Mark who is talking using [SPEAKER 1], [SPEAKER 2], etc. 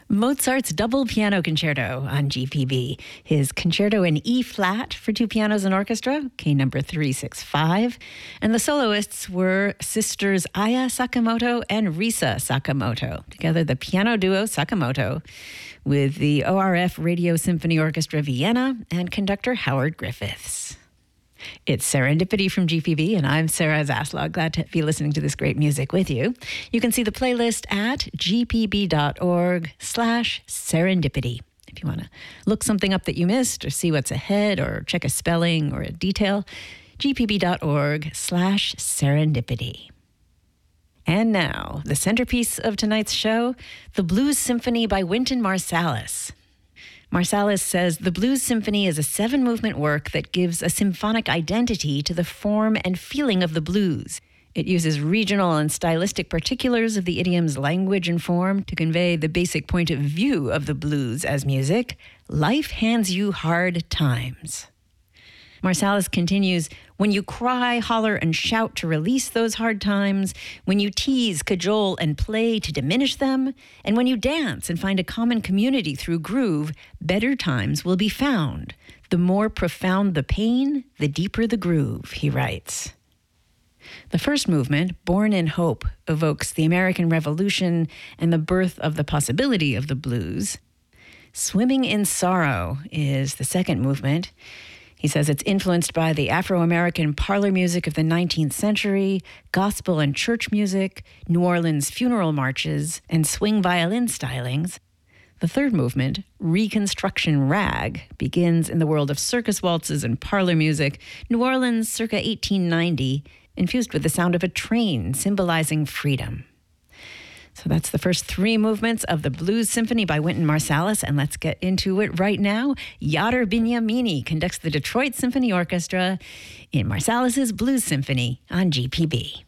[SPEAKER 1] Mozart's double piano concerto on GPB. His concerto in E-flat for two pianos and orchestra, K number 365. And the soloists were sisters Aya Sakamoto and Risa Sakamoto. Together, the piano duo Sakamoto with the ORF Radio Symphony Orchestra Vienna and conductor Howard Griffiths. It's Serendipity from GPB, and I'm Sarah Zaslav. Glad to be listening to this great music with you. You can see the playlist at gpb.org/serendipity. If you want to look something up that you missed or see what's ahead or check a spelling or a detail, gpb.org/serendipity. And now, the centerpiece of tonight's show, the Blues Symphony by Wynton Marsalis. Marsalis says the Blues Symphony is a 7-movement work that gives a symphonic identity to the form and feeling of the blues. It uses regional and stylistic particulars of the idiom's language and form to convey the basic point of view of the blues as music. Life hands you hard times. Marsalis continues, when you cry, holler, and shout to release those hard times, when you tease, cajole, and play to diminish them, and when you dance and find a common community through groove, better times will be found. The more profound the pain, the deeper the groove, he writes. The first movement, Born in Hope, evokes the American Revolution and the birth of the possibility of the blues. Swimming in Sorrow is the second movement. He says it's influenced by the Afro-American parlor music of the 19th century, gospel and church music, New Orleans funeral marches, and swing violin stylings. The third movement, Reconstruction Rag, begins in the world of circus waltzes and parlor music, New Orleans circa 1890, infused with the sound of a train symbolizing freedom. So that's the first 3 movements of the Blues Symphony by Wynton Marsalis, and let's get into it right now. Yadar Binyamini conducts the Detroit Symphony Orchestra in Marsalis's Blues Symphony on GPB.